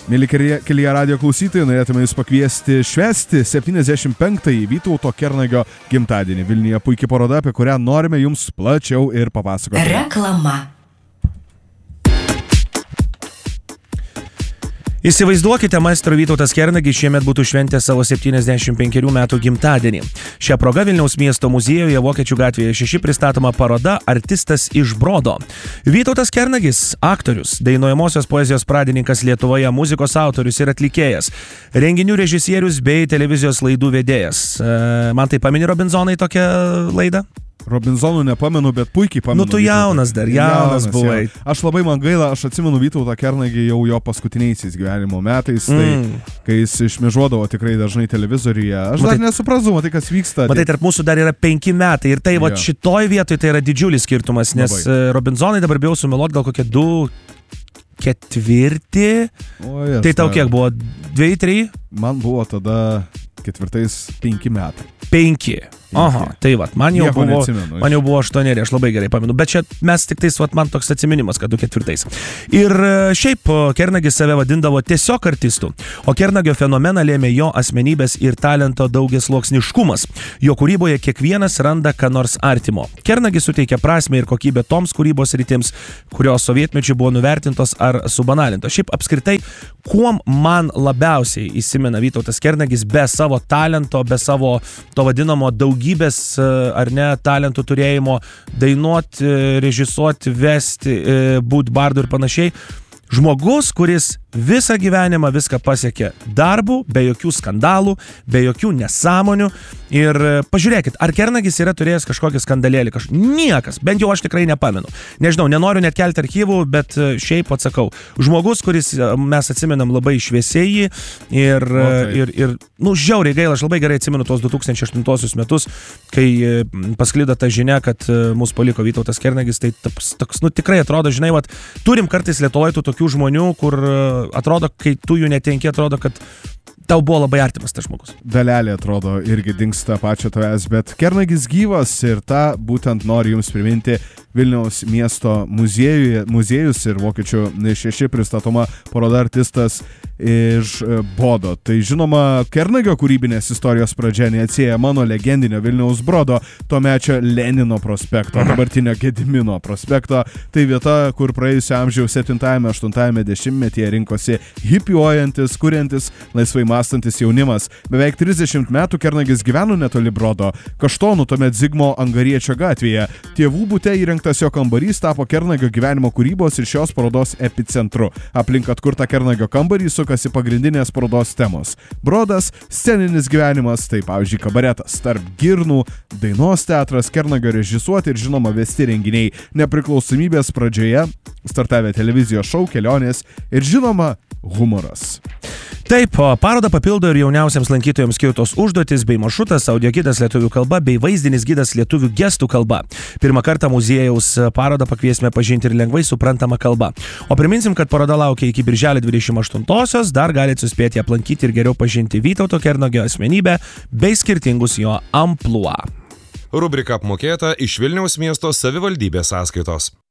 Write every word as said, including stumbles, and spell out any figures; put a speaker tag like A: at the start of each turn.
A: Mėly Kelyje radijo klausytojai, norėtume jūs pakviesti švęsti septyniasdešimt penktąjį Vytauto Kernagio gimtadienį. Vilniuje puikiai paroda, apie kurią norime jums plačiau ir papasakoti.
B: Reklama.
C: Įsivaizduokite, maestro Vytautas Kernagis šiemet būtų šventęs savo septyniasdešimt penkerių metų gimtadienį. Šią progą Vilniaus miesto muziejuje Vokiečių gatvėje šeši pristatoma paroda Artistas iš Brodo. Vytautas Kernagis, aktorius, dainuojamosios poezijos pradininkas Lietuvoje, muzikos autorius ir atlikėjas, renginių režisierius bei televizijos laidų vedėjas. Man tai pamini Robinzonai tokią laidą?
A: Robinzonų nepamenu, bet puikiai pamenu.
C: Nu, tu jaunas dar, jaunas, jaunas buvai.
A: Jau. Aš labai man gaila, aš atsimenu Vytautą Kernagį jau jo paskutiniaisiais gyvenimo metais, tai mm. kai jis išmėžuodavo tikrai dažnai televizoriuje. Aš matai, dar nesuprasau, matai, kas vyksta.
C: Matai, tarp mūsų dar yra penki metai ir tai, va, šitoj vietoj tai yra didžiulis skirtumas, nes labai. Robinzonai dabar bijau sumeluoti gal kokie du ketvirti. O, jas, tai tau kiek buvo? Dviejai, trejai?
A: Man buvo tada ketvirtais penki metai.
C: Penki. Aha, tai va, man jau buvo, man jau buvo aštuoneri, aš labai gerai pamenu, bet čia mes tik tais, va, man toks atsiminimas, kad du ketvirtais. Ir šiaip Kernagis save vadindavo tiesiog artistu, o Kernagio fenomeną lėmė jo asmenybės ir talento daugiasluoksniškumas. Jo kūryboje kiekvienas randa ką nors artimo. Kernagis suteikia prasmę ir kokybę toms kūrybos rytims, kurios sovietmečiu buvo nuvertintos ar subanalintos. Šiaip apskritai, kuom man labiausiai įsimena Vytautas Kernagis be savo talento, be savo to vadinamo daugybės ar ne talentų turėjimo, dainuoti, režisuoti, vesti, būti bardu ir panašiai. Žmogus, kuris visą gyvenimą viską pasiekė darbu, be jokių skandalų, be jokių nesąmonių. Ir pažiūrėkit, ar Kernagis yra turėjęs kažkokį skandalėlį? Kaž... Niekas, bent jau aš tikrai nepamenu. Nežinau, nenoriu net kelti archyvų, bet šiaip atsakau. Žmogus, kuris mes atsimenam labai šviesiai ir, o, ir, ir nu, žiauriai gaila, aš labai gerai atsimenu tos du tūkstančiai aštuntuosius metus, kai pasklido ta žinia, kad mus paliko Vytautas Kernagis, tai toks, nu, tikrai atrodo, žinai, vat, turim kartais Lietuvoje tų tokių žmonių, kur atrodo, kai tu jų netenki, atrodo, kad tau buvo labai artimas tas žmogus.
A: Dalelė atrodo irgi dingsta pačio tavęs, bet Kernagis gyvas ir tą būtent noriu jums priminti Vilniaus miesto muziejuje, muziejus ir Vokiečių šeši pristatoma paroda Artistas iš Bodo. Tai žinoma, Kernagio kūrybinės istorijos pradžia neatsieja mano legendinio Vilniaus Brodo, tuomečio Lenino prospekto, dabartinio Gedimino prospekto. Tai vieta, kur praėjusio amžiaus septintajame aštuntajame dešimtmetyje rinkosi hipiuojantis, kuriantis, laisvai mąstantis jaunimas. Beveik trisdešimt metų Kernagis gyveno netoli Brodo, Kaštonų, tuomet Zigmo Angariečio gatvėje. Tėvų bute įrengtas jo kambarys tapo Kernagio gyvenimo kūrybos ir šios parodos epicentru. Aplink atkurtą Kernagio kambarį sukasi pagrindinės parodos temos. Brodas, sceninis gyvenimas, tai pavyzdžiui kabaretas, tarp girnų, dainos teatras, Kernagio režisuoti ir žinoma vesti renginiai. Nepriklausomybės pradžioje startavę televizijos šou, kelionės ir žinoma humoras.
C: Taip, parodą papildo ir jauniausiams lankytojams skirtos užduotis bei maršrutas, audio gidas lietuvių kalba bei vaizdinis gidas lietuvių gestų kalba. Pirmą kartą muziejaus parodą pakviesime pažinti ir lengvai suprantamą kalbą. O priminsim, kad paroda laukia iki birželio dvidešimt aštuntosios, dar galite suspėti aplankyti ir geriau pažinti Vytauto Kernagio asmenybę bei skirtingus jo amplua.
D: Rubrika apmokėta iš Vilniaus miesto savivaldybės sąskaitos.